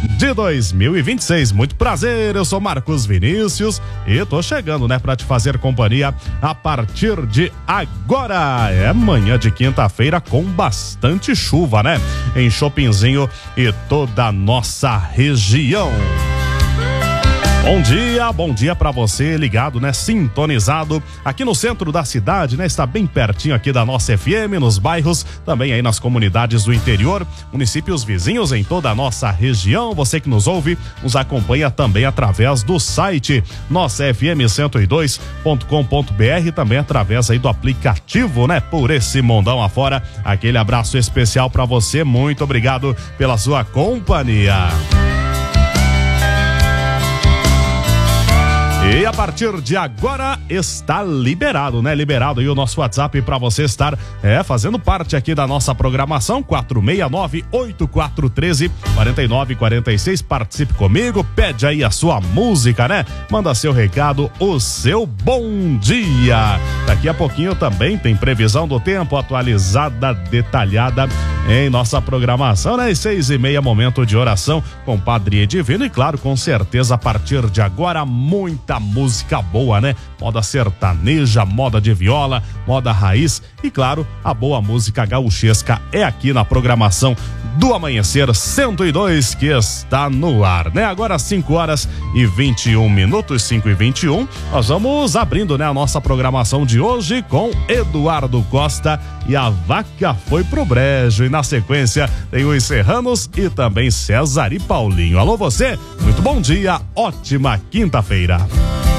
de 2026. Muito prazer, eu sou Marcos Vinícius e tô chegando, né, pra te fazer companhia a partir de agora. É manhã de quinta-feira com bastante chuva, né? Em Chopinzinho e toda a nossa região. Bom dia pra você ligado, né, sintonizado aqui no centro da cidade, né, está bem pertinho aqui da nossa FM, nos bairros, também aí nas comunidades do interior, municípios vizinhos em toda a nossa região. Você que nos ouve, nos acompanha também através do site nossafm102.com.br, também através aí do aplicativo, né, por esse mundão afora. Aquele abraço especial pra você, muito obrigado pela sua companhia. E a partir de agora está liberado, né? Liberado aí o nosso WhatsApp para você estar fazendo parte aqui da nossa programação, 469-8413-4946. Participe comigo, pede aí a sua música, né? Manda seu recado, o seu bom dia. Daqui a pouquinho também tem previsão do tempo atualizada, detalhada em nossa programação, né? 6h30, momento de oração com Padre Edivino e, claro, com certeza, a partir de agora, muita música boa, né? Moda sertaneja, moda de viola, moda raiz e, claro, a boa música gauchesca é aqui na programação do Amanhecer 102 que está no ar, né? Agora 5h21, 5h21, nós vamos abrindo, né, a nossa programação de hoje com Eduardo Costa e A Vaca Foi Pro Brejo, e na sequência tem os Serranos e também César e Paulinho. Alô você, muito bom dia, ótima quinta-feira.